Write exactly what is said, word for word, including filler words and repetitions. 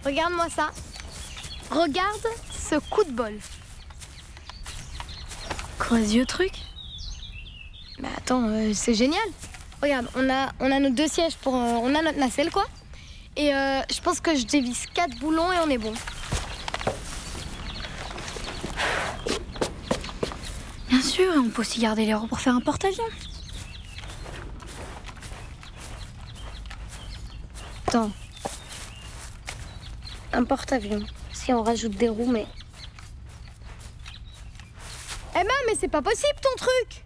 Regarde-moi ça. Regarde ce coup de bol. Quoi, vieux truc? Bah attends, euh, c'est génial. Regarde, on a, on a nos deux sièges pour... Euh, on a notre nacelle, quoi. Et euh, je pense que je dévisse quatre boulons et on est bon. Bien sûr, et on peut aussi garder les roues pour faire un porte-avions. Attends. Un porte-avions. Si on rajoute des roues, mais... Eh ben, mais c'est pas possible ton truc!